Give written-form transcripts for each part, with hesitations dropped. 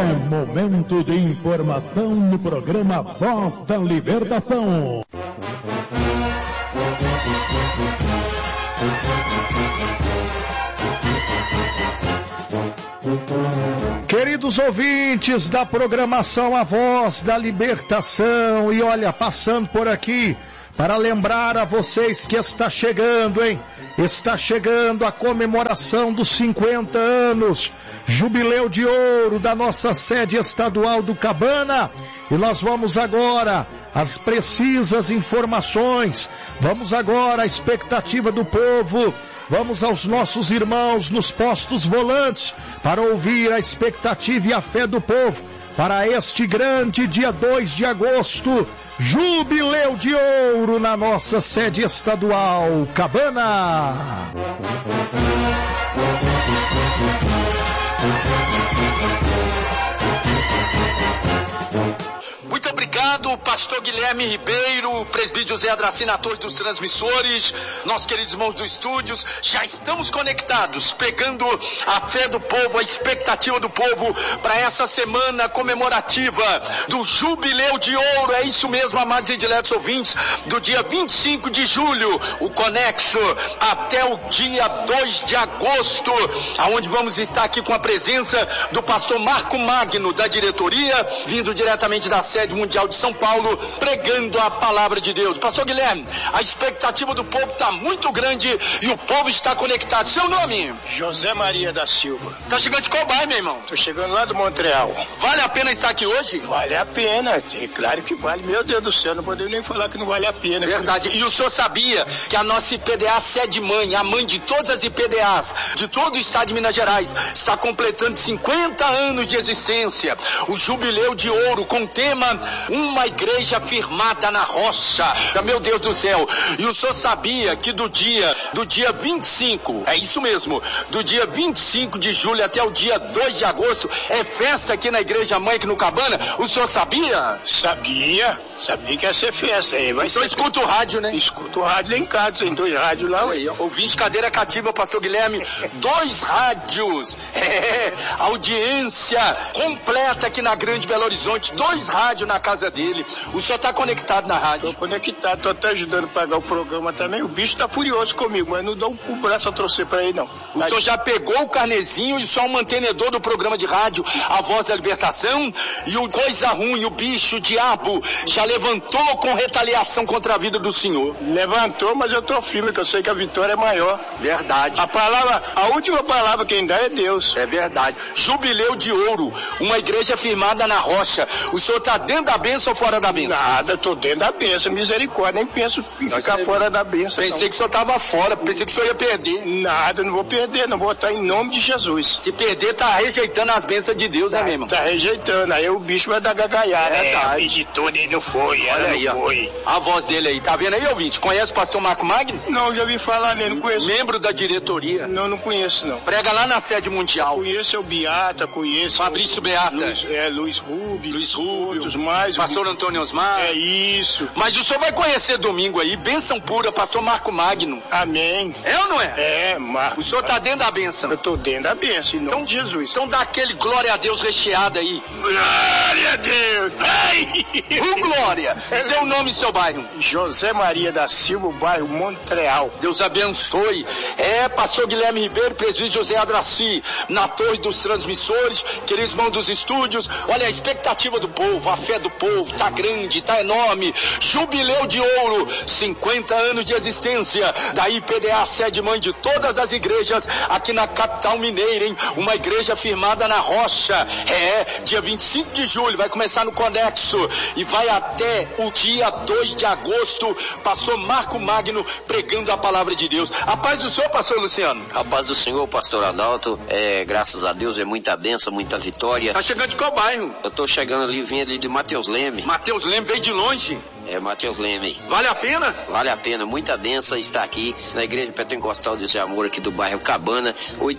Momento de informação no programa Voz da Libertação. Queridos ouvintes da programação A Voz da Libertação, e olha, passando por aqui para lembrar a vocês que está chegando, hein? Está chegando a comemoração dos 50 anos, Jubileu de Ouro da nossa sede estadual do Cabana. E nós vamos agora às precisas informações, vamos agora à expectativa do povo, vamos aos nossos irmãos nos postos volantes para ouvir a expectativa e a fé do povo para este grande dia 2 de agosto, Jubileu de Ouro na nossa sede estadual, Cabana. Muito obrigado, pastor Guilherme Ribeiro, presbítero José Adracina, ator dos transmissores, nossos queridos irmãos do estúdios. Já estamos conectados, pegando a fé do povo, a expectativa do povo para essa semana comemorativa do Jubileu de Ouro. É isso mesmo, amados e diletos ouvintes, do dia 25 de julho, o conexo até o dia 2 de agosto, aonde vamos estar aqui com a presença do pastor Marco Magno, da diretoria, vindo diretamente da sede mundial de São Paulo, pregando a palavra de Deus. Pastor Guilherme, a expectativa do povo está muito grande e o povo está conectado. Seu nome? José Maria da Silva. Tá chegando de qual bairro, meu irmão? Tô chegando lá do Montreal. Vale a pena estar aqui hoje? Vale a pena, é claro que vale. Meu Deus do céu, não poderia nem falar que não vale a pena. Verdade. E o senhor sabia que a nossa IPDA sede mãe, a mãe de todas as IPDAs, de todo o estado de Minas Gerais, está completando 50 anos de existência. O Jubileu de Ouro, com o tema Uma Igreja Firmada na Rocha. Meu Deus do céu. E o senhor sabia que do dia 25, é isso mesmo, do dia 25 de julho até o dia 2 de agosto, é festa aqui na Igreja Mãe, aqui no Cabana? O senhor sabia? Sabia que ia ser festa. Aí vai ser... escuta o rádio, né? Escuta o rádio lá em casa, tem 2 rádios lá. Aí, ouvinte cadeira cativa, pastor Guilherme, 2 rádios. Audiência completa aqui na Grande Belo Horizonte, 2 rádios na casa dele. O senhor está conectado na rádio? Tô conectado, tô até ajudando a pagar o programa também. O bicho tá furioso comigo, mas não dou o braço a torcer pra ele, não. O senhor já pegou o carnezinho e só é um mantenedor do programa de rádio A Voz da Libertação, e o coisa ruim, o bicho, o diabo, já levantou com retaliação contra a vida do senhor. Levantou, mas eu tô firme, que eu sei que a vitória é maior. Verdade. A última palavra quem dá é Deus. É verdade. Jubileu de Ouro, uma igreja firmada na rocha. O senhor tá dentro da bênção ou fora da bênção? Nada, tô dentro da bênção, misericórdia, nem penso em ficar fora da bênção. Pensei que o senhor tava fora, pensei que o senhor ia perder. Nada, não vou perder, não vou estar em nome de Jesus. Se perder, tá rejeitando as bênçãos de Deus, né, meu irmão? Tá rejeitando, aí o bicho vai dar gagaiada. O bicho de tudo, ele não foi, olha aí, não foi. A voz dele aí, tá vendo aí, ouvinte? Conhece o pastor Marco Magno? Não, já ouvi falar nele, não conheço. Membro da diretoria? Não conheço, não. Prega lá na sede mundial. Conheço o Beata, conheço... Fabrício Beata. Luiz Rubio. Outros mais. Pastor Antônio Osmar. É isso. Mas o senhor vai conhecer domingo aí, bênção pura, pastor Marco Magno. Amém. É ou não é? É, Marco. O senhor tá dentro da bênção. Eu tô dentro da bênção, em nome de Jesus. Então dá aquele glória a Deus recheado aí. Glória a Deus. Ai. Glória. Seu nome e seu bairro? José Maria da Silva, bairro Montreal. Deus abençoe. Pastor Guilherme Ribeiro, presbítero José Adraci, na torre dos transmissores, queridos irmãos dos estúdios. Olha a expectativa do povo, a fé do povo, tá grande, tá enorme. Jubileu de Ouro, 50 anos de existência da IPDA, sede mãe de todas as igrejas aqui na capital mineira, hein? Uma igreja firmada na rocha. Dia 25 de julho, vai começar no Conexo e vai até o dia 2 de agosto, pastor Marco Magno pregando a palavra de Deus. A paz do Senhor, pastor Luciano. A paz do Senhor, pastor Adalto, graças a Deus, é muita bênção, muita vitória. Tá chegando de qual bairro? Eu tô chegando ali, vim ali de Mateus Leme. Mateus Leme, veio de longe? Mateus Leme. Vale a pena? Vale a pena, muita bênção estar aqui na Igreja Pentecostal de Amor aqui do bairro Cabana,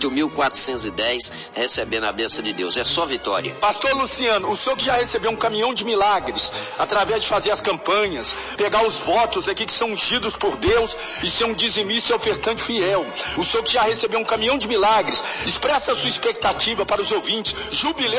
8.410, recebendo a bênção de Deus. É só vitória. Pastor Luciano, o senhor que já recebeu um caminhão de milagres, através de fazer as campanhas, pegar os votos aqui que são ungidos por Deus e ser um dizimista e ofertante fiel. O senhor que já recebeu um caminhão de milagres, expressa a sua expectativa para os ouvintes. Jubileu de Ouro,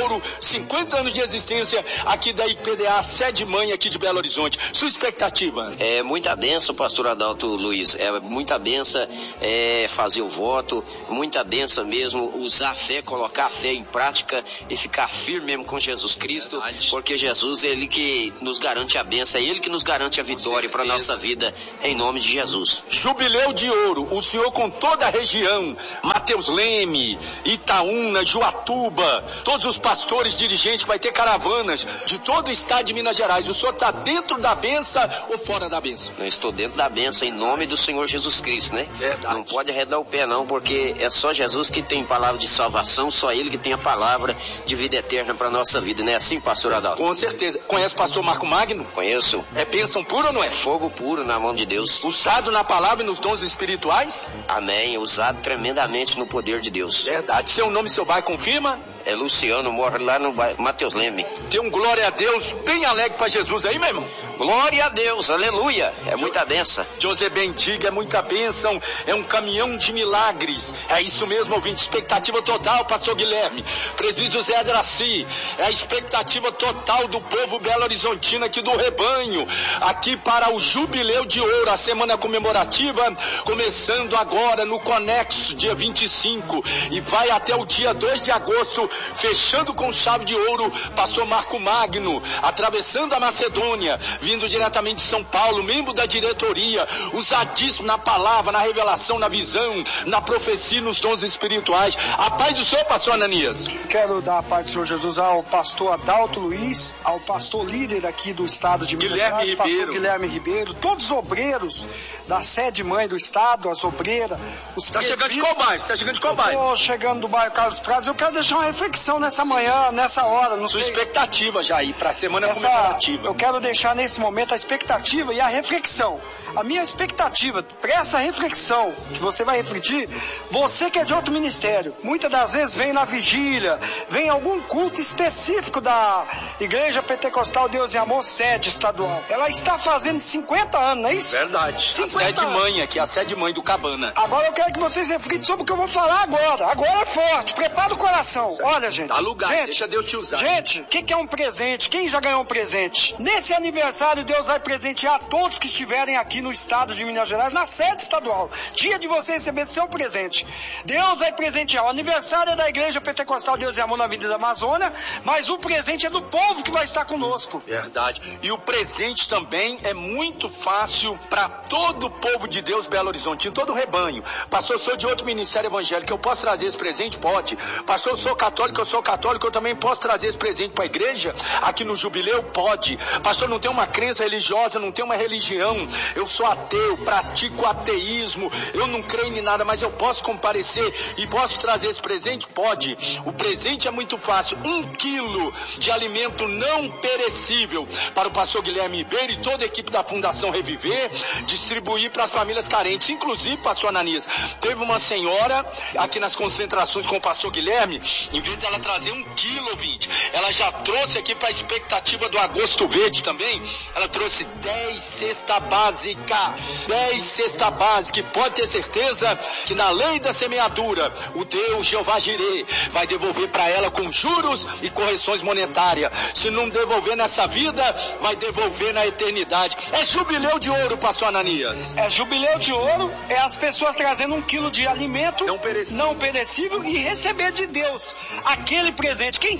Ouro, 50 anos de existência aqui da IPDA, sede mãe aqui de Belo Horizonte. Sua expectativa? É muita benção, pastor Adalto Luiz, é muita benção fazer o voto, muita benção mesmo, usar a fé, colocar a fé em prática e ficar firme mesmo com Jesus Cristo, porque Jesus é Ele que nos garante a benção, é Ele que nos garante a vitória para a nossa vida, em nome de Jesus. Jubileu de Ouro, o senhor com toda a região, Mateus Leme, Itaúna, Juatuba, todos os pastores, dirigentes, que vai ter caravanas de todo o estado de Minas Gerais, o senhor está dentro da benção ou fora da benção? Eu estou dentro da benção em nome do Senhor Jesus Cristo, né? Verdade. Não pode arredar o pé não, porque é só Jesus que tem palavra de salvação, só Ele que tem a palavra de vida eterna para nossa vida, não é assim, pastor Adalto? Com certeza. Conhece o pastor Marco Magno? Conheço. É bênção pura ou não é? Fogo puro na mão de Deus. Usado na palavra e nos dons espirituais? Amém, usado tremendamente no poder de Deus. Verdade. Seu nome e seu bairro confirma? É Luciano, mora lá no bairro Mateus Leme. Tem um glória a Deus bem alegre para Jesus aí, meu irmão. Glória a Deus, aleluia, é muita benção. José Bendiga, é muita bênção, é um caminhão de milagres. É isso mesmo, ouvinte, expectativa total, pastor Guilherme. Presbítero José Adraci, é a expectativa total do povo belo-horizontino aqui do rebanho, aqui para o Jubileu de Ouro, a semana comemorativa, começando agora no Conexo, dia 25, e vai até o dia 2 de agosto, fechando com chave de ouro, pastor Marco Magno, atravessando a Macedônia, vindo diretamente de São Paulo, membro da diretoria, usadíssimo na palavra, na revelação, na visão, na profecia, nos dons espirituais. A paz do Senhor, pastor Ananias. Quero dar a paz do Senhor Jesus ao pastor Adalto Luiz, ao pastor líder aqui do estado de Minas Gerais, pastor Guilherme Ribeiro, todos os obreiros da sede mãe do estado, as obreiras, os Tá chegando de qual bairro? Tá chegando de qual bairro? Estou chegando do bairro Carlos Prados. Eu quero deixar uma reflexão nessa manhã, nessa hora, não sei. Sua expectativa já aí para a semana comemorativa. Eu quero deixar nesse momento a expectativa e a reflexão. A minha expectativa para essa reflexão que você vai refletir, você que é de outro ministério, muitas das vezes vem na vigília, vem algum culto específico da Igreja Pentecostal Deus e Amor, sede estadual. Ela está fazendo 50 anos, não é isso? Verdade. 50 a sede mãe aqui, a sede mãe do Cabana. Agora eu quero que vocês reflitam sobre o que eu vou falar agora. Agora é forte, prepara o coração. Olha, gente. Dá lugar, gente, deixa Deus te usar. Gente, o que é um presente? Quem já ganhou um presente? Nesse aniversário, Deus vai presentear todos que estiverem aqui no estado de Minas Gerais, na sede estadual. Dia de você receber seu presente. Deus vai presentear. O aniversário é da Igreja Pentecostal Deus e Amor na Avenida da Amazônia, mas o presente é do povo que vai estar conosco. Verdade. E o presente também é muito fácil para todo o povo de Deus Belo Horizontino, todo o rebanho. Pastor, eu sou de outro ministério evangélico, eu posso trazer esse presente? Pode. Pastor, eu sou católico, eu também posso trazer esse presente para a igreja? Aqui no Jubileu? Pode. Pastor, não tem uma crença religiosa, não tem uma religião, eu sou ateu, pratico ateísmo, eu não creio em nada, mas eu posso comparecer e posso trazer esse presente? Pode. O presente é muito fácil, 1 quilo de alimento não perecível para o pastor Guilherme Ribeiro e toda a equipe da Fundação Reviver, distribuir para as famílias carentes. Inclusive, pastor Ananias, teve uma senhora aqui nas concentrações com o pastor Guilherme, em vez dela trazer 1 quilo, ela já trouxe aqui para a expectativa do Agosto Verde também, ela trouxe 10 cesta básica, 10 cesta básica, e pode ter certeza que na lei da semeadura, o Deus Jeová Jirê vai devolver para ela com juros e correções monetárias. Se não devolver nessa vida, vai devolver na eternidade. É Jubileu de Ouro, pastor Ananias. É Jubileu de Ouro, é as pessoas trazendo 1 quilo de alimento não perecível e receber de Deus aquele presente. Quem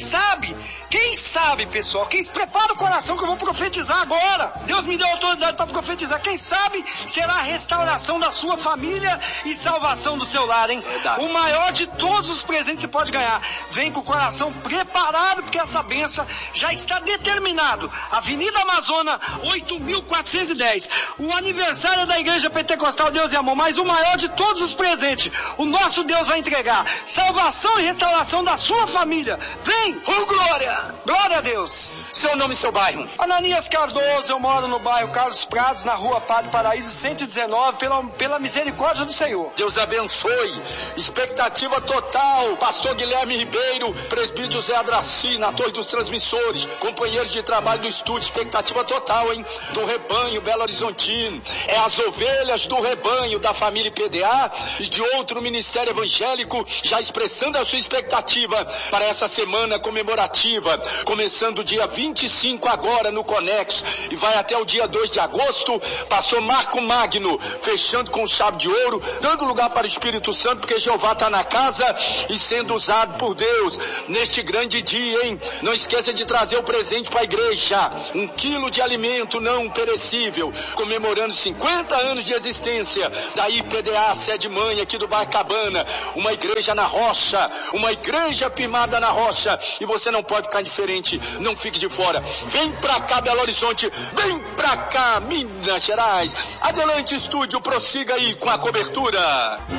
sabe, pessoal, quem se prepara o coração que eu vou profetizar agora. Deus me deu autoridade para profetizar. Quem sabe será a restauração da sua família e salvação do seu lar, hein? Verdade. O maior de todos os presentes que você pode ganhar. Vem com o coração preparado, porque essa benção já está determinado. Avenida Amazônia, 8.410. O aniversário da Igreja Pentecostal Deus e Amor, mas o maior de todos os presentes, o nosso Deus vai entregar. Salvação e restauração da sua família. Vem! Oh, glória! Glória a Deus! Seu nome e seu bairro? Ananias Cardoso, eu moro no bairro Carlos Prados, na rua Padre Paraíso 119, pela misericórdia do Senhor. Deus abençoe. Expectativa total. Pastor Guilherme Ribeiro, presbítero José Adraci, na Torre dos Transmissores, companheiros de trabalho do estúdio. Expectativa total, hein? Do rebanho Belo Horizontino. É as ovelhas do rebanho da família PDA e de outro ministério evangélico já expressando a sua expectativa para essa semana semana comemorativa, começando dia 25 agora no Conexo e vai até o dia 2 de agosto. Pastor Marco Magno, fechando com chave de ouro, dando lugar para o Espírito Santo, porque Jeová está na casa e sendo usado por Deus neste grande dia, hein? Não esqueça de trazer o presente para a igreja, 1 quilo de alimento não perecível, comemorando 50 anos de existência da IPDA Sede Mãe aqui do bairro Cabana, uma igreja na rocha, uma igreja firmada na rocha, e você não pode ficar diferente, não fique de fora. Vem pra cá, Belo Horizonte, vem pra cá, Minas Gerais. Adelante, estúdio, prossiga aí com a cobertura.